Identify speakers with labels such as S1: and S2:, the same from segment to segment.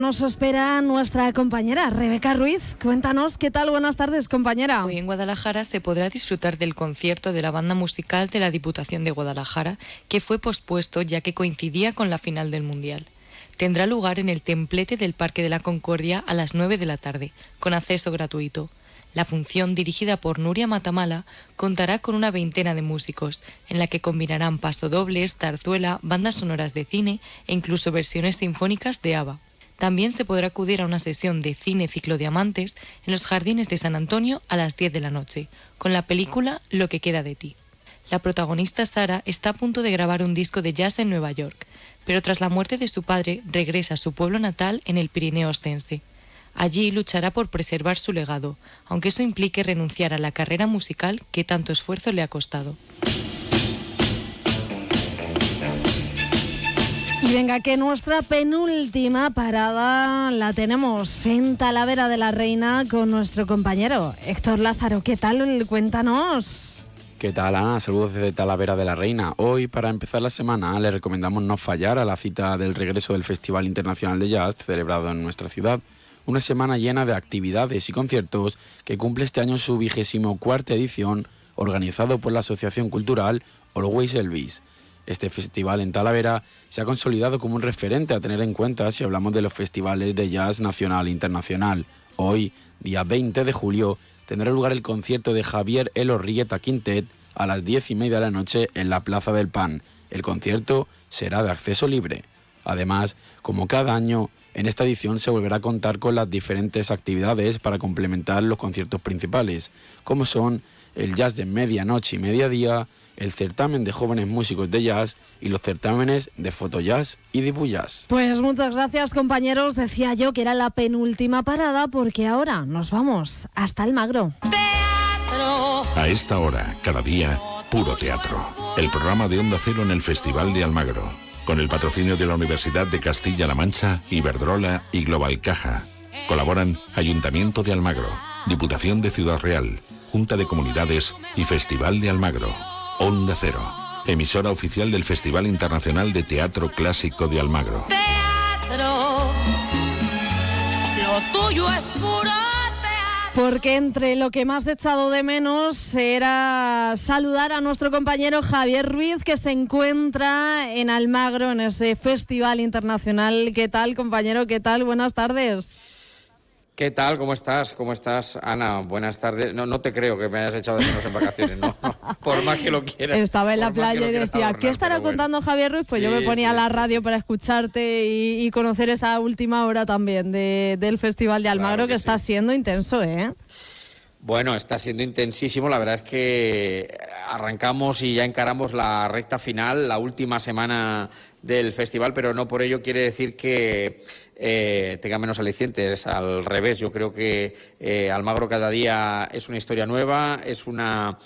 S1: Nos espera nuestra compañera Rebeca Ruiz. Cuéntanos, ¿qué tal? Buenas tardes, compañera.
S2: Hoy en Guadalajara se podrá disfrutar del concierto de la banda musical de la Diputación de Guadalajara, que fue pospuesto ya que coincidía con la final del Mundial. Tendrá lugar en el templete del Parque de la Concordia a las 9 de la tarde, con acceso gratuito. La función, dirigida por Nuria Matamala, contará con una veintena de músicos, en la que combinarán pasodobles, zarzuela, bandas sonoras de cine e incluso versiones sinfónicas de ABBA. También se podrá acudir a una sesión de cine ciclodiamantes en los Jardines de San Antonio a las 10 de la noche, con la película Lo que queda de ti. La protagonista Sara está a punto de grabar un disco de jazz en Nueva York, pero tras la muerte de su padre regresa a su pueblo natal en el Pirineo Ostense. Allí luchará por preservar su legado, aunque eso implique renunciar a la carrera musical que tanto esfuerzo le ha costado.
S1: Y venga, que nuestra penúltima parada la tenemos en Talavera de la Reina con nuestro compañero Héctor Lázaro. ¿Qué tal? Cuéntanos.
S3: ¿Qué tal, Ana? Saludos desde Talavera de la Reina. Hoy, para empezar la semana, le recomendamos no fallar a la cita del regreso del Festival Internacional de Jazz celebrado en nuestra ciudad. Una semana llena de actividades y conciertos que cumple este año su 24ª edición, organizado por la Asociación Cultural Always Elvis. Este festival en Talavera se ha consolidado como un referente a tener en cuenta si hablamos de los festivales de jazz nacional e internacional. Hoy, día 20 de julio, tendrá lugar el concierto de Javier Elorrieta Quintet a las 10:30 de la noche en la Plaza del Pan. El concierto será de acceso libre. Además, como cada año, en esta edición se volverá a contar con las diferentes actividades para complementar los conciertos principales, como son el jazz de medianoche y mediodía, el certamen de jóvenes músicos de jazz y los certámenes de fotojazz y dibujazz.
S1: Pues muchas gracias, compañeros. Decía yo que era la penúltima parada porque ahora nos vamos hasta Almagro.
S4: A esta hora, cada día, puro teatro. El programa de Onda Cero en el Festival de Almagro, con el patrocinio de la Universidad de Castilla-La Mancha, Iberdrola y Global Caja. Colaboran Ayuntamiento de Almagro, Diputación de Ciudad Real, Junta de Comunidades y Festival de Almagro. Onda Cero, emisora oficial del Festival Internacional de Teatro Clásico de Almagro.
S5: Teatro, lo tuyo es puro teatro.
S1: Porque entre lo que más he echado de menos era saludar a nuestro compañero Javier Ruiz, que se encuentra en Almagro, en ese Festival Internacional. ¿Qué tal, compañero? ¿Qué tal? Buenas tardes.
S6: ¿Qué tal? ¿Cómo estás? ¿Cómo estás, Ana? Buenas tardes. No te creo que me hayas echado de menos en vacaciones, no. Por más que lo quieras.
S1: Estaba en la playa y decía, ¿qué estará contando Javier Ruiz? Pues sí, yo me ponía a la radio para escucharte y conocer esa última hora también del Festival de Almagro, claro que está siendo intenso, ¿eh?
S6: Bueno, está siendo intensísimo. La verdad es que arrancamos y ya encaramos la recta final, la última semana del festival, pero no por ello quiere decir que tenga menos alicientes. Al revés, yo creo que Almagro cada día es una historia nueva, es un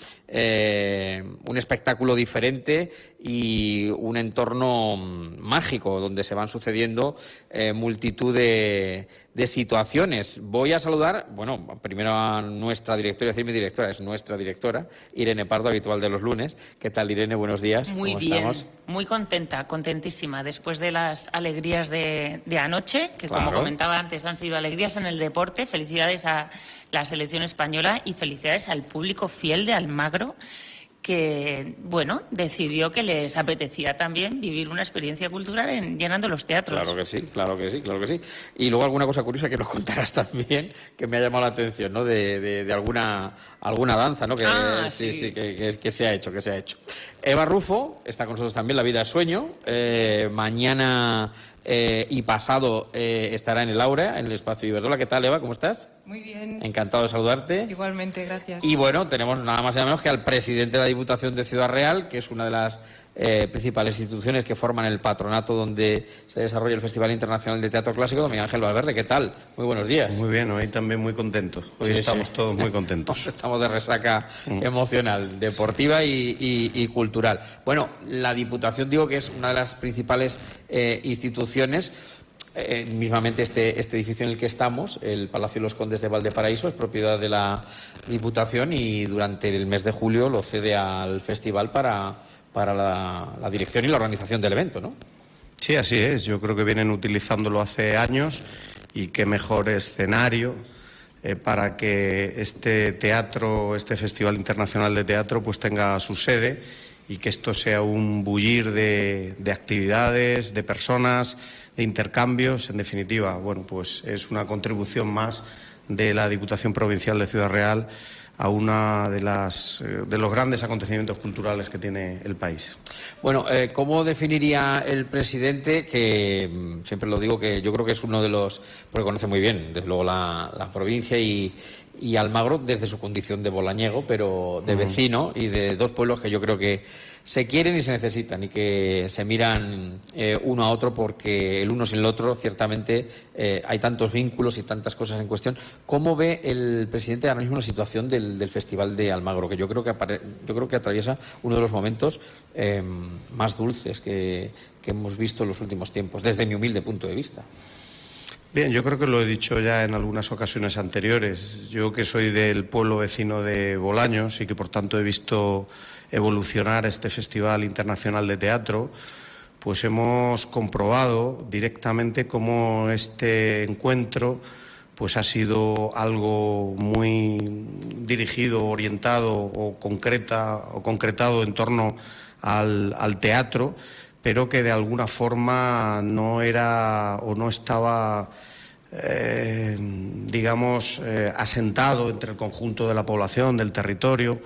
S6: espectáculo diferente y un entorno mágico donde se van sucediendo multitud de situaciones. Voy a saludar, bueno, primero a nuestra directora, decir mi directora, es nuestra directora, Irene Pardo, habitual de los lunes. ¿Qué tal, Irene? Buenos días.
S7: Muy
S6: ¿Cómo
S7: bien,
S6: estamos?
S7: Muy contenta, contentísima, después de las alegrías de anoche, que
S6: Claro.
S7: como comentaba antes han sido alegrías en el deporte. Felicidades a la selección española y felicidades al público fiel de Almagro, que, bueno, decidió que les apetecía también vivir una experiencia cultural llenando los teatros.
S6: Claro que sí, claro que sí, claro que sí. Y luego alguna cosa curiosa que nos contarás también, que me ha llamado la atención, ¿no? De alguna danza, ¿no? Que, sí, que se ha hecho, Eva Rufo está con nosotros también, La Vida es Sueño. Mañana y pasado estará en el Áurea, en el espacio Iberdrola. ¿Qué tal, Eva? ¿Cómo estás?
S8: Muy bien.
S6: Encantado de saludarte.
S8: Igualmente, gracias.
S6: Y bueno, tenemos nada más y nada menos que al presidente de la Diputación de Ciudad Real, que es una de las principales instituciones que forman el patronato donde se desarrolla el Festival Internacional de Teatro Clásico, Don Miguel Ángel Valverde. ¿Qué tal? Muy buenos días.
S9: Muy bien, hoy también muy contentos. Hoy estamos todos muy contentos.
S6: Estamos de resaca emocional, deportiva y cultural. Bueno, la Diputación, digo que es una de las principales instituciones. Mismamente este edificio en el que estamos, el Palacio de los Condes de Valdeparaíso, es propiedad de la Diputación y durante el mes de julio lo cede al festival para la dirección y la organización del evento, ¿no?
S9: Sí, así es. Yo creo que vienen utilizándolo hace años y qué mejor escenario para que este teatro, este Festival Internacional de Teatro, pues tenga su sede y que esto sea un bullir de actividades, de personas, de intercambios. En definitiva, bueno, pues es una contribución más de la Diputación Provincial de Ciudad Real a una de los grandes acontecimientos culturales que tiene el país.
S6: Bueno, ¿cómo definiría el presidente, que siempre lo digo, que yo creo que es uno de los, porque conoce muy bien, desde luego, la provincia y Almagro desde su condición de bolañego, pero de vecino, y de dos pueblos que yo creo que se quieren y se necesitan y que se miran uno a otro, porque el uno sin el otro ciertamente hay tantos vínculos y tantas cosas en cuestión? ¿Cómo ve el presidente ahora mismo la situación del Festival de Almagro, que yo creo que atraviesa uno de los momentos más dulces que hemos visto en los últimos tiempos, desde mi humilde punto de vista?
S9: Bien, yo creo que lo he dicho ya en algunas ocasiones anteriores. Yo, que soy del pueblo vecino de Bolaños y que por tanto he visto evolucionar este Festival Internacional de Teatro, pues hemos comprobado directamente cómo este encuentro pues ha sido algo muy dirigido, orientado o concretado en torno al teatro, pero que de alguna forma no era o no estaba asentado entre el conjunto de la población, del territorio,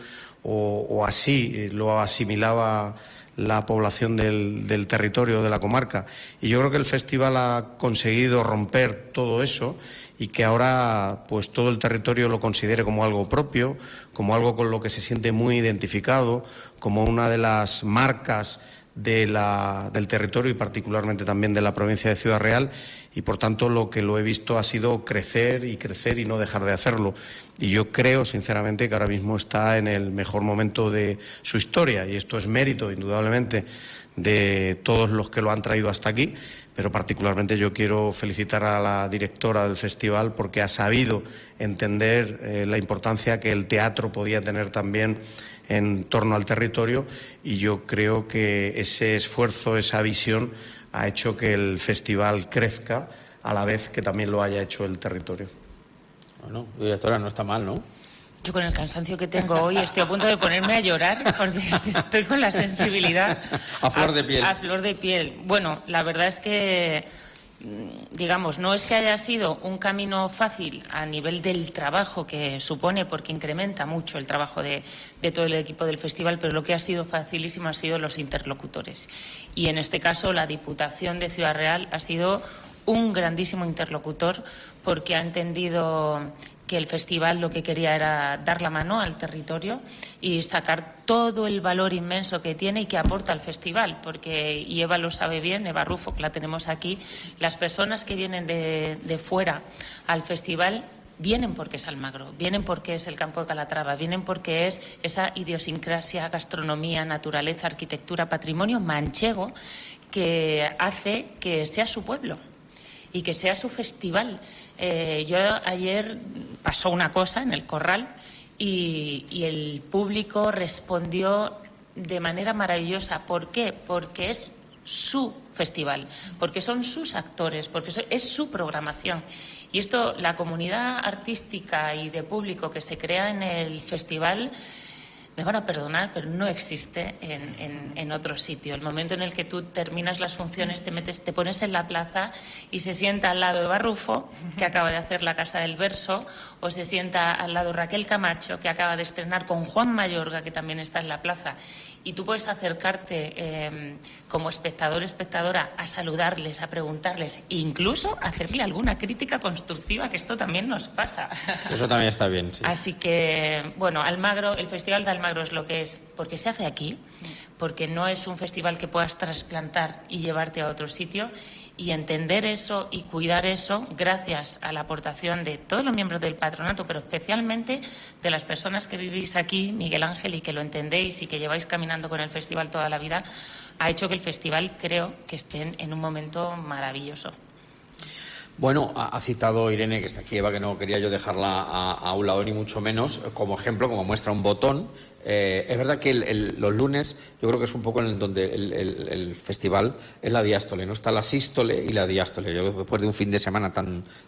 S9: o así lo asimilaba la población del territorio de la comarca. Y yo creo que el festival ha conseguido romper todo eso y que ahora pues todo el territorio lo considere como algo propio, como algo con lo que se siente muy identificado, como una de las marcas del territorio y particularmente también de la provincia de Ciudad Real, y por tanto lo que lo he visto ha sido crecer y no dejar de hacerlo. Y yo creo sinceramente que ahora mismo está en el mejor momento de su historia, y esto es mérito indudablemente de todos los que lo han traído hasta aquí, pero particularmente yo quiero felicitar a la directora del festival porque ha sabido entender la importancia que el teatro podía tener también en torno al territorio, y yo creo que ese esfuerzo, esa visión ha hecho que el festival crezca a la vez que también lo haya hecho el territorio.
S6: Bueno, directora, no está mal, ¿no?
S7: Yo, con el cansancio que tengo hoy, estoy a punto de ponerme a llorar porque estoy con la sensibilidad
S6: a flor de piel.
S7: A flor de piel. Bueno, la verdad es que, digamos, no es que haya sido un camino fácil a nivel del trabajo que supone, porque incrementa mucho el trabajo de todo el equipo del festival, pero lo que ha sido facilísimo han sido los interlocutores. Y en este caso la Diputación de Ciudad Real ha sido un grandísimo interlocutor, porque ha entendido que el festival lo que quería era dar la mano al territorio y sacar todo el valor inmenso que tiene y que aporta al festival, porque, y Eva lo sabe bien, Eva Rufo, que la tenemos aquí, las personas que vienen de fuera al festival vienen porque es Almagro, vienen porque es el campo de Calatrava, vienen porque es esa idiosincrasia, gastronomía, naturaleza, arquitectura, patrimonio manchego que hace que sea su pueblo y que sea su festival. Yo ayer pasó una cosa en el Corral y el público respondió de manera maravillosa. ¿Por qué? Porque es su festival, porque son sus actores, porque es su programación. Y esto, la comunidad artística y de público que se crea en el festival, me van a perdonar, pero no existe en otro sitio. El momento en el que tú terminas las funciones, te pones en la plaza y se sienta al lado Eva Rufo, que acaba de hacer La Casa del Verso, o se sienta al lado Raquel Camacho, que acaba de estrenar con Juan Mayorga, que también está en la plaza. Y tú puedes acercarte como espectador, espectadora, a saludarles, a preguntarles, e incluso hacerle alguna crítica constructiva, que esto también nos pasa.
S6: Eso también está bien, sí.
S7: Así que, bueno, Almagro, el Festival de Almagro es lo que es, porque se hace aquí, porque no es un festival que puedas trasplantar y llevarte a otro sitio, y entender eso y cuidar eso gracias a la aportación de todos los miembros del patronato, pero especialmente de las personas que vivís aquí, Miguel Ángel, y que lo entendéis y que lleváis caminando con el festival toda la vida, ha hecho que el festival, creo, que esté en un momento maravilloso.
S6: Bueno, ha citado Irene, que está aquí, Eva, que no quería yo dejarla a un lado ni mucho menos, como ejemplo, como muestra un botón. Es verdad que los lunes yo creo que es un poco en donde el festival es la diástole, ¿no? Está la sístole y la diástole. Yo, después de un fin de semana tan